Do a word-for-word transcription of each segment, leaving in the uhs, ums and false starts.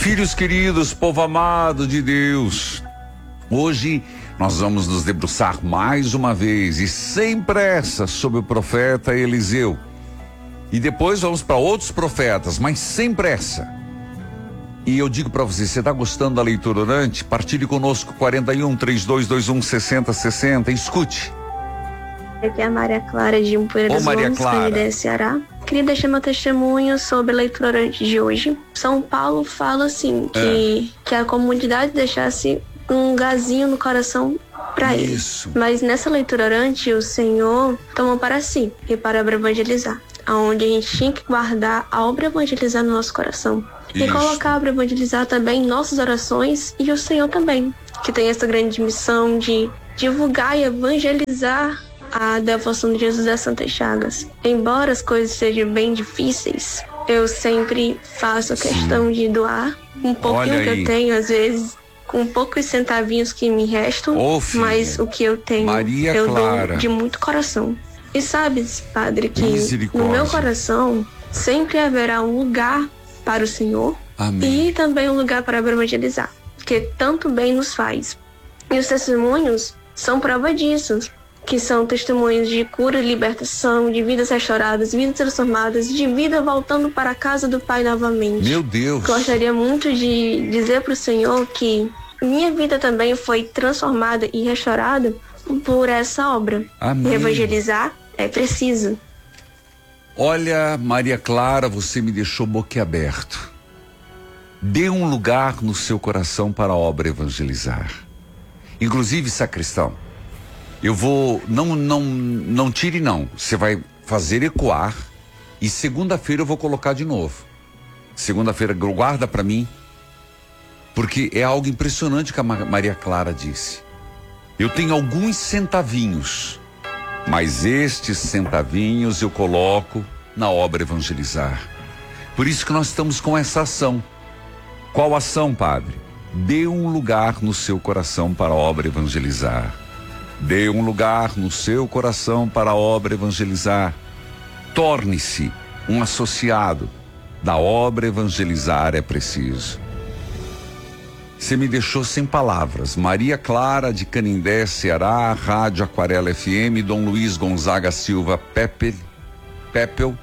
Filhos queridos, povo amado de Deus, hoje nós vamos nos debruçar mais uma vez e sem pressa sobre o profeta Eliseu. E depois vamos para outros profetas, mas sem pressa. E eu digo para você, você está gostando da leitura orante? Partilhe conosco quarenta e um, trinta e dois, vinte e um, sessenta, sessenta. Escute. Aqui é a Maria Clara de Empoeira dos Montes, Canindé, Ceará. Queria deixar meu testemunho sobre a leitura orante de hoje. São Paulo fala assim, que, é. que a comunidade deixasse um lugarzinho no coração para ele. Mas nessa leitura orante, o Senhor tomou para si e para evangelizar, aonde a gente tinha que guardar a obra evangelizar no nosso coração. Isso. E colocar a obra evangelizar também em nossas orações e o Senhor também, que tem essa grande missão de divulgar e evangelizar a devoção de Jesus das Santas Chagas. Embora as coisas sejam bem difíceis, eu sempre faço a questão Sim. de doar um pouquinho que eu tenho, às vezes com poucos centavinhos que me restam, oh, mas o que eu tenho Maria eu Clara. dou de muito coração. E sabe, Padre, que no meu coração sempre haverá um lugar para o Senhor. Amém. E também um lugar para evangelizar, que tanto bem nos faz. E os testemunhos são prova disso, que são testemunhos de cura e libertação, de vidas restauradas, vidas transformadas, de vida voltando para a casa do Pai novamente. Meu Deus! Gostaria muito de dizer para o Senhor que minha vida também foi transformada e restaurada por essa obra. Amém. Evangelizar é preciso. Olha, Maria Clara, você me deixou boquiaberto. Dê um lugar no seu coração para a obra evangelizar. Inclusive, sacristão, eu vou, não, não, não tire não, você vai fazer ecoar e segunda-feira eu vou colocar de novo. Segunda-feira guarda para mim, porque é algo impressionante que a Maria Clara disse. Eu tenho alguns centavinhos, mas estes centavinhos eu coloco na obra evangelizar. Por isso que nós estamos com essa ação. Qual ação, Padre? Dê um lugar no seu coração para a obra evangelizar. Dê um lugar no seu coração para a obra evangelizar. Torne-se um associado da obra evangelizar é preciso. Você me deixou sem palavras. Maria Clara de Canindé, Ceará, Rádio Aquarela F M, Dom Luiz Gonzaga Silva Pepel, Pepel,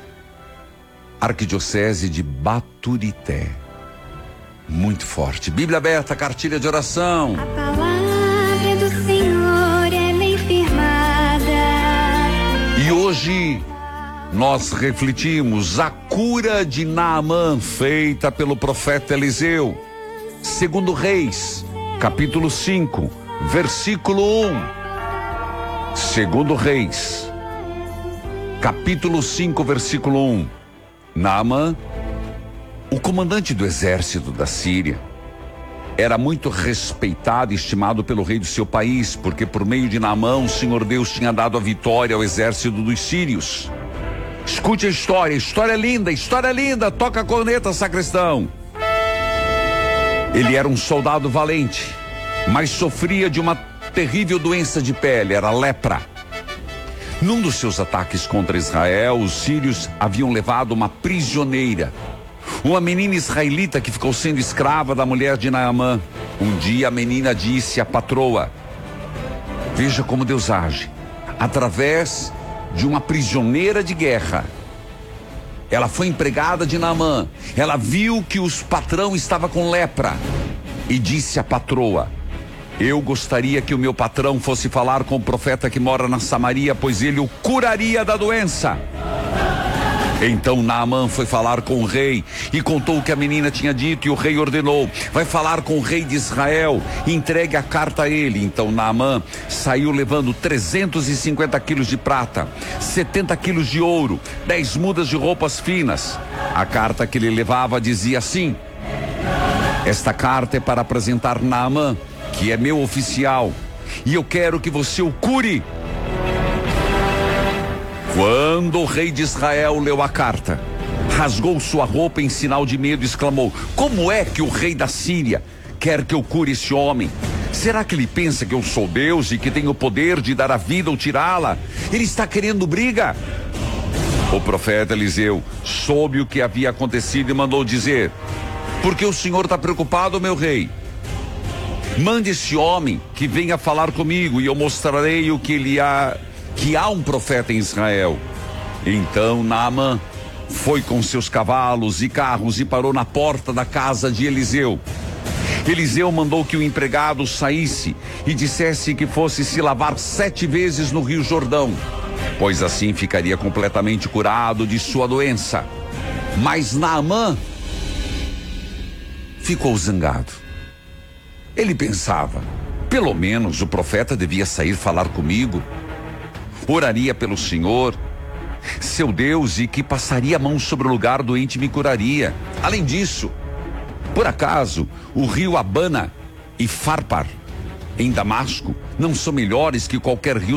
Arquidiocese de Baturité. Muito forte. Bíblia aberta, cartilha de oração. A palavra do Senhor é bem firmada. E hoje nós refletimos a cura de Naamã feita pelo profeta Eliseu. Segundo Reis, capítulo cinco, versículo um. Segundo Reis, capítulo cinco, versículo um. Naamã, o comandante do exército da Síria, era muito respeitado e estimado pelo rei do seu país, porque por meio de Naamã o Senhor Deus tinha dado a vitória ao exército dos sírios. Escute a história, história linda, história linda, toca a corneta, sacristão. Ele era um soldado valente, mas sofria de uma terrível doença de pele, era lepra. Num dos seus ataques contra Israel, os sírios haviam levado uma prisioneira, uma menina israelita que ficou sendo escrava da mulher de Naamã. Um dia a menina disse à patroa: veja como Deus age, através de uma prisioneira de guerra. Ela foi empregada de Naamã. Ela viu que o patrão estava com lepra e disse à patroa: eu gostaria que o meu patrão fosse falar com o profeta que mora na Samaria, pois ele o curaria da doença. Então Naamã foi falar com o rei e contou o que a menina tinha dito, e o rei ordenou: vai falar com o rei de Israel, entregue a carta a ele. Então Naamã saiu levando trezentos e cinquenta quilos de prata, setenta quilos de ouro, dez mudas de roupas finas. A carta que ele levava dizia assim: esta carta é para apresentar Naamã, que é meu oficial, e eu quero que você o cure. Quando o rei de Israel leu a carta, rasgou sua roupa em sinal de medo e exclamou: como é que o rei da Síria quer que eu cure esse homem? Será que ele pensa que eu sou Deus e que tenho o poder de dar a vida ou tirá-la? Ele está querendo briga. O profeta Eliseu soube o que havia acontecido e mandou dizer: Porque o senhor está preocupado, meu rei? Mande esse homem que venha falar comigo e eu mostrarei o que ele há, que há um profeta em Israel. Então Naamã foi com seus cavalos e carros e parou na porta da casa de Eliseu. Eliseu mandou que o empregado saísse e dissesse que fosse se lavar sete vezes no Rio Jordão, pois assim ficaria completamente curado de sua doença. Mas Naamã ficou zangado. Ele pensava, pelo menos o profeta devia sair falar comigo, oraria pelo Senhor, seu Deus, e que passaria a mão sobre o lugar doente e me curaria. Além disso, por acaso, o rio Abana e Farpar, em Damasco, não são melhores que qualquer rio